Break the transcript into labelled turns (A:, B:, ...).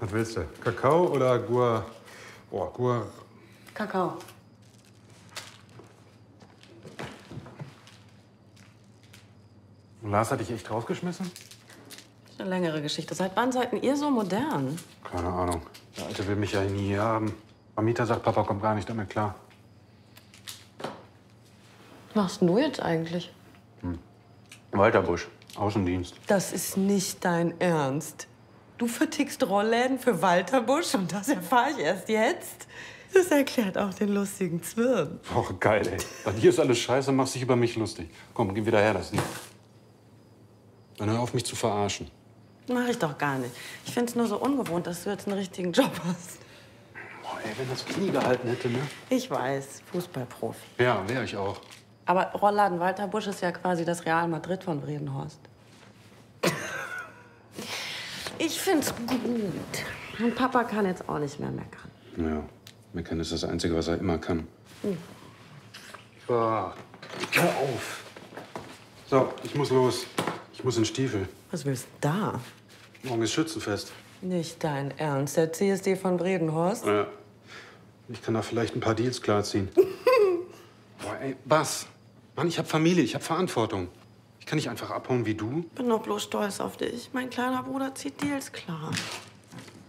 A: Was willst du? Kakao oder Gua... Oh, Gua...
B: Kakao.
A: Lars hat dich echt rausgeschmissen?
B: Das ist eine längere Geschichte. Seit wann seid ihr so modern?
A: Keine Ahnung. Der Alte will mich ja nie hier haben. Vermieter sagt, Papa kommt gar nicht damit klar.
B: Was machst denn du jetzt eigentlich?
A: Walter Busch, Außendienst.
B: Das ist nicht dein Ernst. Du vertickst Rollläden für Walter Busch und das erfahre ich erst jetzt? Das erklärt auch den lustigen Zwirn.
A: Och, geil, ey. Bei dir ist alles scheiße, machst dich über mich lustig. Komm, geh wieder her, das Lied. Dann hör auf, mich zu verarschen.
B: Mach ich doch gar nicht. Ich find's nur so ungewohnt, dass du jetzt einen richtigen Job hast.
A: Boah, ey, wenn das Knie gehalten hätte, ne?
B: Ich weiß, Fußballprofi.
A: Ja, wär ich auch.
B: Aber Rollladen Walter Busch ist ja quasi das Real Madrid von Bredenhorst. Ich find's gut. Und Papa kann jetzt auch nicht mehr meckern.
A: Ja, meckern ist das Einzige, was er immer kann. So, hör auf. So, ich muss los. Ich muss in Stiefel.
B: Was willst du da?
A: Morgen ist Schützenfest.
B: Nicht dein Ernst, der CSD von Bredenhorst?
A: Ja. Ich kann da vielleicht ein paar Deals klarziehen. Boah, ey, Bas. Mann, ich hab Familie, ich hab Verantwortung. Ich kann nicht einfach abhauen wie du.
B: Bin doch bloß stolz auf dich. Mein kleiner Bruder zieht Deals klar.